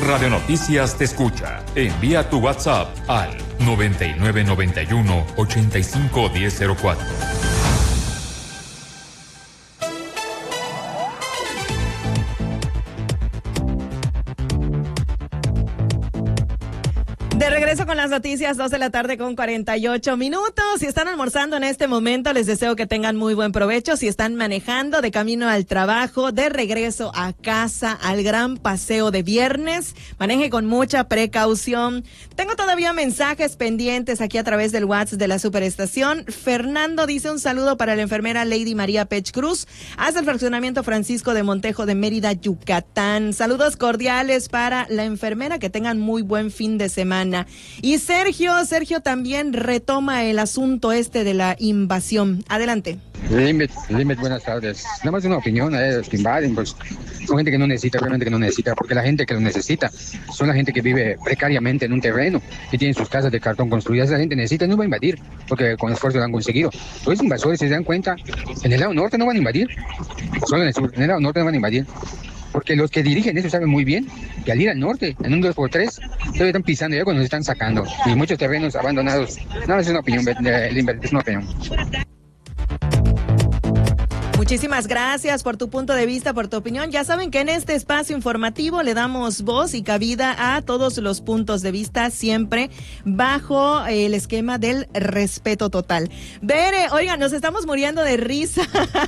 Radio Noticias te escucha. Envía tu WhatsApp al 9991-851004. De regreso con las noticias, 2 de la tarde con 48 minutos. Si están almorzando en este momento, les deseo que tengan muy buen provecho. Si están manejando de camino al trabajo, de regreso a casa, al gran paseo de viernes, maneje con mucha precaución. Tengo todavía mensajes pendientes aquí a través del WhatsApp de la Superestación. Fernando dice un saludo para la enfermera Lady María Pech Cruz, hasta el fraccionamiento Francisco de Montejo de Mérida, Yucatán. Saludos cordiales para la enfermera, que tengan muy buen fin de semana. Y Sergio también retoma el asunto de la invasión. Adelante. Limit, buenas tardes. Nada más una opinión a los que invaden, pues son gente que no necesita, realmente que no necesita, porque la gente que lo necesita son la gente que vive precariamente en un terreno, que tienen sus casas de cartón construidas. Esa gente necesita, no va a invadir, porque con esfuerzo lo han conseguido. Los invasores, si se dan cuenta, en el lado norte no van a invadir, solo en el sur, en el lado norte no van a invadir. Porque los que dirigen eso saben muy bien que al ir al norte, en un 2x3, todavía están pisando ya cuando se están sacando. Y muchos terrenos abandonados. No, es una opinión, es una opinión. Muchísimas gracias por tu punto de vista, por tu opinión. Ya saben que en este espacio informativo le damos voz y cabida a todos los puntos de vista, siempre bajo el esquema del respeto total. Bere, oigan, nos estamos muriendo de risa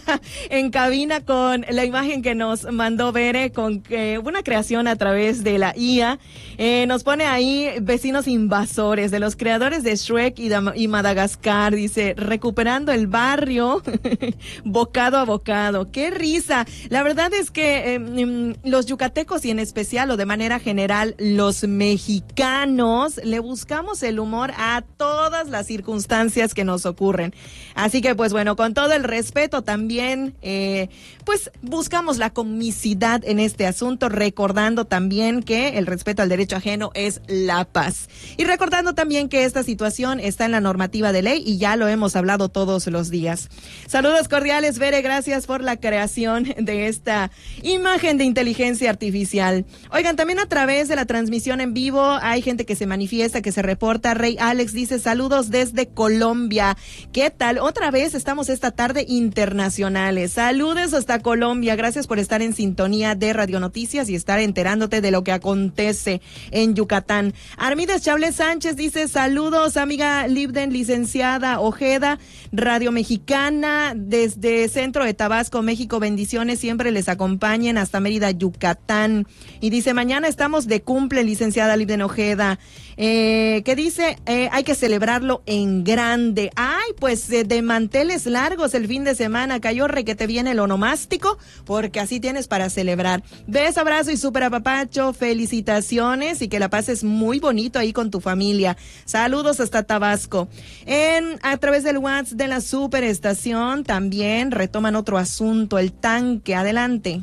en cabina con la imagen que nos mandó Bere, con una creación a través de la IA. Nos pone ahí vecinos invasores, de los creadores de Shrek y Madagascar. Dice, recuperando el barrio, bocado a bocado. ¡Qué risa! La verdad es que los yucatecos, y en especial o de manera general los mexicanos, le buscamos el humor a todas las circunstancias que nos ocurren. Así que pues bueno, con todo el respeto también pues buscamos la comicidad en este asunto, recordando también que el respeto al derecho ajeno es la paz. Y recordando también que esta situación está en la normativa de ley y ya lo hemos hablado todos los días. Saludos cordiales, Bere, gracias por la creación de esta imagen de inteligencia artificial. Oigan, también a través de la transmisión en vivo hay gente que se manifiesta, que se reporta. Rey Alex dice, saludos desde Colombia. ¿Qué tal? Otra vez estamos esta tarde internacionales. Saludos hasta Colombia. Gracias por estar en sintonía de Radio Noticias y estar enterándote de lo que acontece en Yucatán. Armides Chable Sánchez dice, saludos, amiga Libden, licenciada Ojeda, Radio Mexicana, desde Centro de Tabasco, México, bendiciones, siempre les acompañen hasta Mérida, Yucatán. Y dice, mañana estamos de cumple, licenciada Libden Ojeda. ¿Qué dice? Hay que celebrarlo en grande. Ay, pues de manteles largos el fin de semana, cayó requete bien el onomástico, porque así tienes para celebrar. Beso, abrazo y súper apapacho, felicitaciones y que la pases muy bonito ahí con tu familia. Saludos hasta Tabasco. A través del WhatsApp de la Superestación también retoman otro asunto, el tanque. Adelante.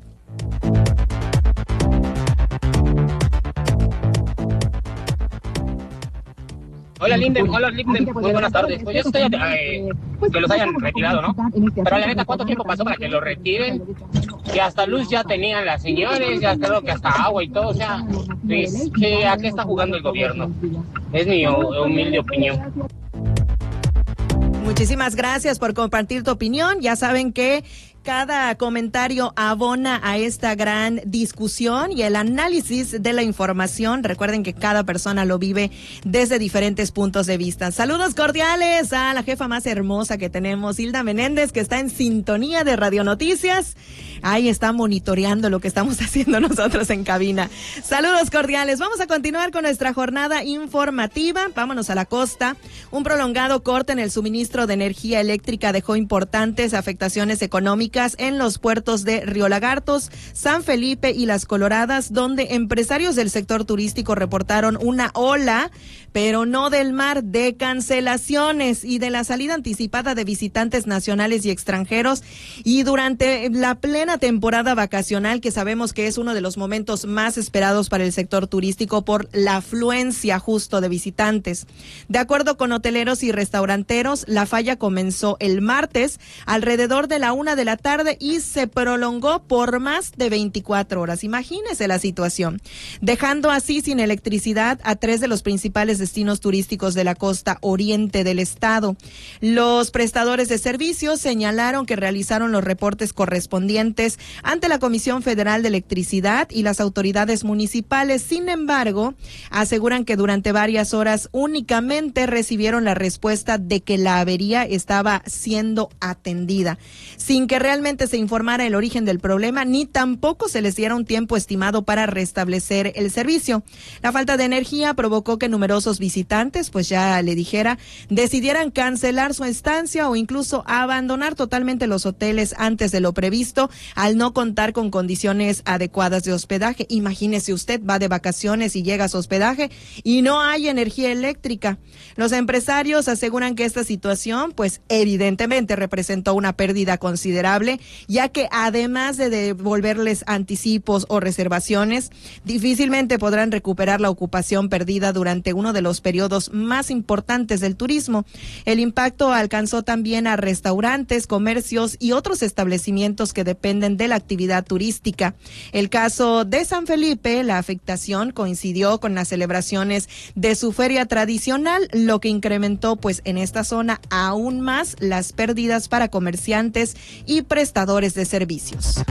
Hola Linden, muy buenas tardes. Pues yo estoy que los hayan retirado, ¿no? Pero la neta, ¿cuánto tiempo pasó para que lo retiren? Que hasta luz ya tenían las señores, ya creo que hasta agua y todo, o sea, pues, ¿a qué está jugando el gobierno? Es mi humilde opinión. Muchísimas gracias por compartir tu opinión. Ya saben que cada comentario abona a esta gran discusión y el análisis de la información. Recuerden que cada persona lo vive desde diferentes puntos de vista. Saludos cordiales a la jefa más hermosa que tenemos, Hilda Menéndez, que está en sintonía de Radio Noticias. Ahí está monitoreando lo que estamos haciendo nosotros en cabina. Saludos cordiales. Vamos a continuar con nuestra jornada informativa. Vámonos a la costa. Un prolongado corte en el suministro de energía eléctrica dejó importantes afectaciones económicas en los puertos de Río Lagartos, San Felipe y Las Coloradas, donde empresarios del sector turístico reportaron una ola, pero no del mar, de cancelaciones y de la salida anticipada de visitantes nacionales y extranjeros. Y durante la plena temporada vacacional, que sabemos que es uno de los momentos más esperados para el sector turístico por la afluencia justo de visitantes. De acuerdo con hoteleros y restauranteros, la falla comenzó el martes alrededor de la 1:00 tarde y se prolongó por más de 24 horas. Imagínese la situación, dejando así sin electricidad a 3 de los principales destinos turísticos de la costa oriente del estado. Los prestadores de servicios señalaron que realizaron los reportes correspondientes ante la Comisión Federal de Electricidad y las autoridades municipales. Sin embargo, aseguran que durante varias horas únicamente recibieron la respuesta de que la avería estaba siendo atendida, sin que realmente se informara el origen del problema, ni tampoco se les diera un tiempo estimado para restablecer el servicio. La falta de energía provocó que numerosos visitantes, pues ya le dijera, decidieran cancelar su estancia o incluso abandonar totalmente los hoteles antes de lo previsto, al no contar con condiciones adecuadas de hospedaje. Imagínese usted, va de vacaciones y llega a su hospedaje y no hay energía eléctrica. Los empresarios aseguran que esta situación, pues evidentemente representó una pérdida considerable, ya que además de devolverles anticipos o reservaciones, difícilmente podrán recuperar la ocupación perdida durante uno de los periodos más importantes del turismo. El impacto alcanzó también a restaurantes, comercios y otros establecimientos que dependen de la actividad turística. El caso de San Felipe, la afectación coincidió con las celebraciones de su feria tradicional, lo que incrementó pues en esta zona aún más las pérdidas para comerciantes y prestadores de servicios.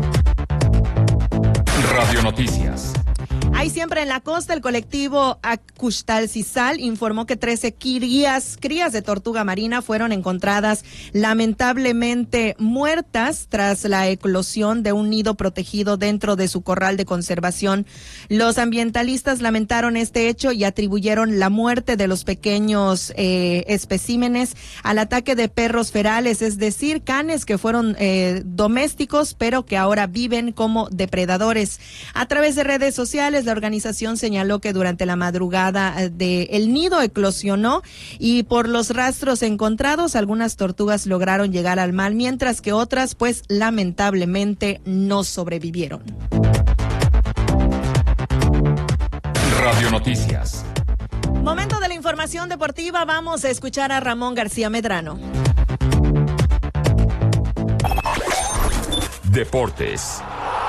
Radio Noticias. Ahí siempre en la costa, el colectivo Acuxtalcisal informó que 13 crías de tortuga marina fueron encontradas lamentablemente muertas tras la eclosión de un nido protegido dentro de su corral de conservación. Los ambientalistas lamentaron este hecho y atribuyeron la muerte de los pequeños especímenes al ataque de perros ferales, es decir, canes que fueron domésticos, pero que ahora viven como depredadores. A través de redes sociales, la organización señaló que durante la madrugada el nido eclosionó y por los rastros encontrados, algunas tortugas lograron llegar al mar, mientras que otras, pues, lamentablemente no sobrevivieron. Radio Noticias. Momento de la información deportiva, vamos a escuchar a Ramón García Medrano. Deportes.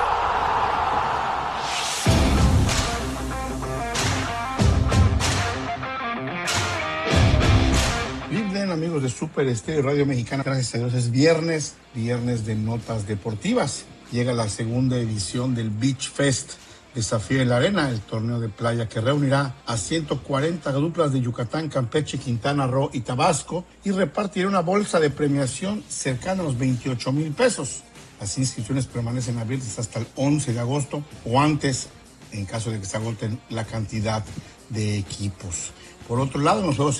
Bien, amigos de Super Estéreo Radio Mexicana, gracias a Dios es viernes de notas deportivas. Llega la segunda edición del Beach Fest Desafío en la Arena, el torneo de playa que reunirá a 140 duplas de Yucatán, Campeche, Quintana Roo y Tabasco y repartirá una bolsa de premiación cercana a los 28,000 pesos. Las inscripciones permanecen abiertas hasta el 11 de agosto o antes, en caso de que se agoten la cantidad de equipos. Por otro lado, nosotros